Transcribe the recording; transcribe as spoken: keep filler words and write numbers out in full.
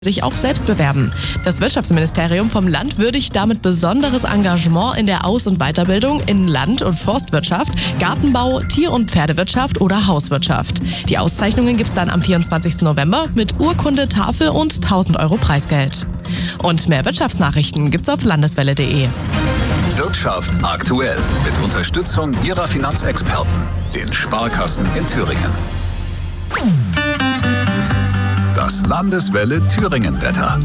sich auch selbst bewerben. Das Wirtschaftsministerium vom Land würdigt damit besonderes Engagement in der Aus- und Weiterbildung in Land- und Forstwirtschaft, Gartenbau, Tier- und Pferdewirtschaft oder Hauswirtschaft. Die Auszeichnungen gibt's dann am vierundzwanzigsten November mit Urkunde, Tafel und tausend Euro Preisgeld. Und mehr Wirtschaftsnachrichten gibt's auf landeswelle punkt de. Wirtschaft aktuell mit Unterstützung Ihrer Finanzexperten, den Sparkassen in Thüringen. Das Landeswelle Thüringen Wetter.